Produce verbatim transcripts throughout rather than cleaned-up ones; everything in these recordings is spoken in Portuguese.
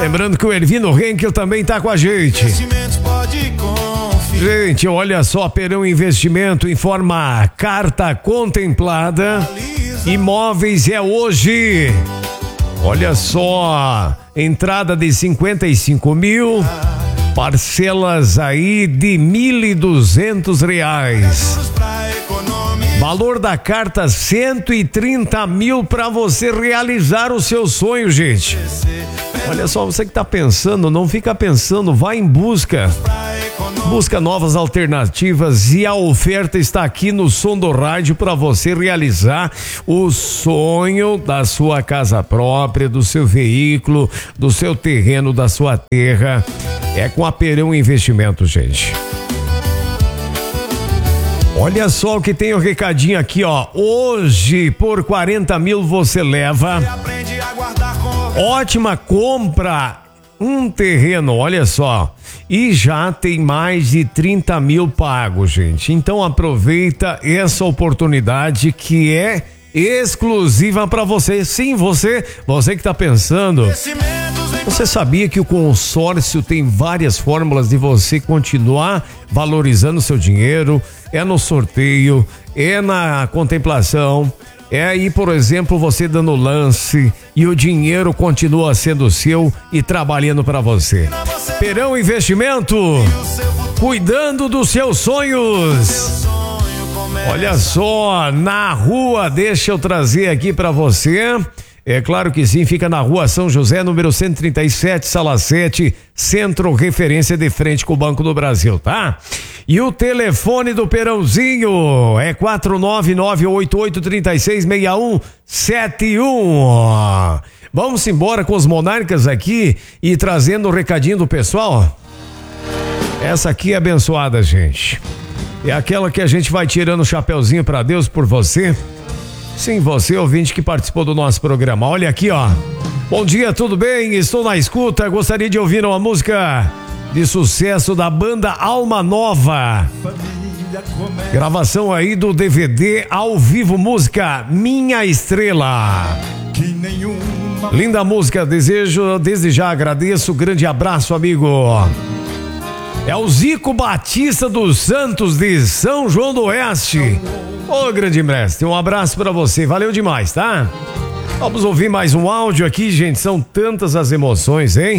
Lembrando que o Ervino Henkel também tá com a gente. Gente, olha só, Perão Investimento informa carta contemplada. Imóveis é hoje. Olha só, entrada de cinquenta e cinco mil, parcelas aí de mil e duzentos reais. Valor da carta cento e trinta mil para você realizar o seu sonho, gente. Olha só, você que tá pensando, não fica pensando, vai em busca. Busca novas alternativas e a oferta está aqui no Som do Rádio para você realizar o sonho da sua casa própria, do seu veículo, do seu terreno, da sua terra. É com a Perão Investimento, gente. Olha só o que tem o recadinho aqui, ó. Hoje, por quarenta mil você leva. Ótima compra. Um terreno, olha só, e já tem mais de trinta mil pagos, gente. Então aproveita essa oportunidade que é exclusiva para você. Sim, você, você que tá pensando. Você sabia que o consórcio tem várias fórmulas de você continuar valorizando seu dinheiro? É no sorteio, é na contemplação. É aí, por exemplo, você dando lance e o dinheiro continua sendo seu e trabalhando para você. Perão Investimento, cuidando dos seus sonhos. Olha só, na rua, deixa eu trazer aqui para você. É claro que sim, fica na rua São José, número cento e trinta e sete, sala sete, centro referência de frente com o Banco do Brasil, tá? E o telefone do Perãozinho é quatro nove nove oito oito três seis seis um sete um. Vamos embora com os monarcas aqui e trazendo o recadinho do pessoal. Essa aqui é abençoada, gente. É aquela que a gente vai tirando o chapeuzinho pra Deus por você. Sim, você, ouvinte que participou do nosso programa. Olha aqui, ó. Bom dia, tudo bem? Estou na escuta. Gostaria de ouvir uma música de sucesso da banda Alma Nova. Gravação aí do D V D ao vivo, música Minha Estrela. Linda música, desejo, desde já agradeço. Grande abraço, amigo. É o Zico Batista dos Santos de São João do Oeste. Ô, grande mestre, um abraço pra você, valeu demais, tá? Vamos ouvir mais um áudio aqui, gente, são tantas as emoções, hein?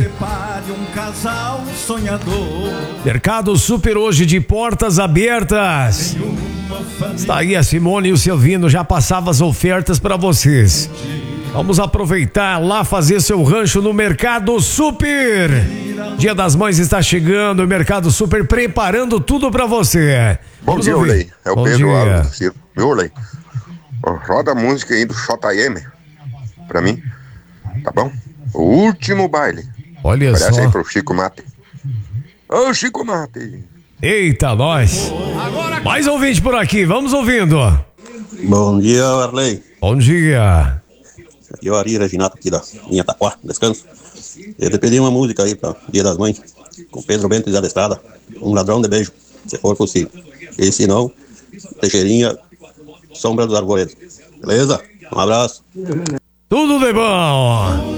Mercado Super hoje de portas abertas. Está aí a Simone e o Silvino, já passava as ofertas pra vocês. Vamos aproveitar lá, fazer seu rancho no Mercado Super. Dia das Mães está chegando, o Mercado Super preparando tudo pra você. Bom Vamos dia, ouvir. Orley. É o Bom Pedro dia. Alves do Circo. Viu, Orley? Roda a música aí do J M pra mim, tá bom? O último baile. Olha Parece só. aí pro Chico Mate. Ô, Chico Mate. Eita, nós. Mais ouvinte por aqui, vamos ouvindo. Bom dia, Arley. Bom dia. Aqui é o Ari Reginato, aqui da minha Taquá, descanso. Eu te pedi uma música aí para Dia das Mães, com Pedro Bento e Zé da Estrada, Um Ladrão de Beijo, se for possível. E se não, Teixeirinha, Sombra dos Arvoredos. Beleza? Um abraço. Tudo de bom.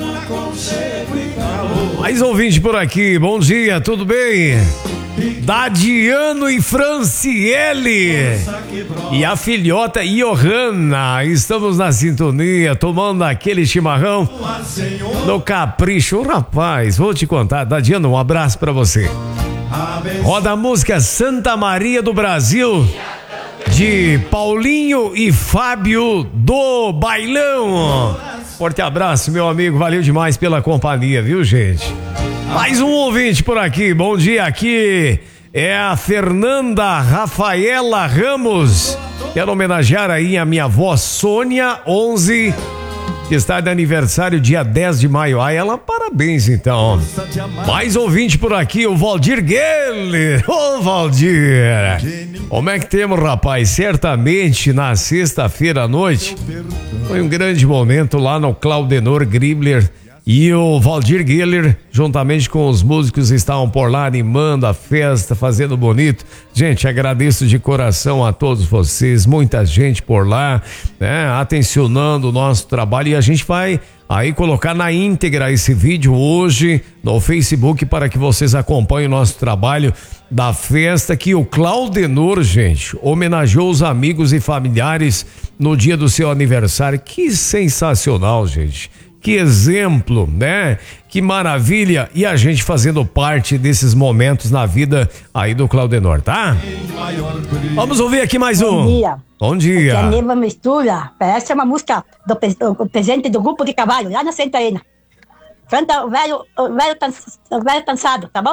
Mais ouvinte por aqui, bom dia, tudo bem? Dadiano e Franciele e a filhota Johanna, estamos na sintonia, tomando aquele chimarrão no capricho. Rapaz, vou te contar, Dadiano, um abraço pra você. Roda a música Santa Maria do Brasil, de Paulinho e Fábio do Bailão. Forte abraço, meu amigo, valeu demais pela companhia, viu, gente? Mais um ouvinte por aqui, bom dia, aqui é a Fernanda Rafaela Ramos. Quero homenagear aí a minha avó Sônia, onze, que está de aniversário dia dez de maio. Ah, ela, parabéns então. Mais ouvinte por aqui, o Valdir Geller. Ô, Valdir, como é que temos, rapaz? Certamente na sexta-feira à noite foi um grande momento lá no Claudenor Gribler, E o Valdir Guiller, juntamente com os músicos, estavam por lá animando a festa, fazendo bonito. Gente, agradeço de coração a todos vocês, muita gente por lá, né, atencionando o nosso trabalho, e a gente vai aí colocar na íntegra esse vídeo hoje no Facebook para que vocês acompanhem o nosso trabalho da festa que o Claudenor, gente, homenageou os amigos e familiares no dia do seu aniversário. Que sensacional, gente. Que exemplo, né? Que maravilha. E a gente fazendo parte desses momentos na vida aí do Claudenor, tá? Vamos ouvir aqui mais um. Bom dia. Bom dia. Aqui é a Neva Mistura. Essa é uma música do, do, do presente do grupo de cavalo, lá na Santa Ana. Canta o velho, o velho, o velho cansado, tá bom?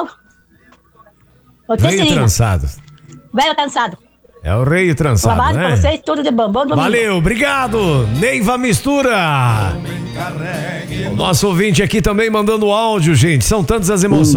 Velho trançado. Velho cansado. É o rei trançado, um abraço né? pra vocês, tudo de bom. Bom domingo. Valeu, obrigado. Neiva Mistura. O nosso ouvinte aqui também mandando áudio, gente. São tantas as emoções.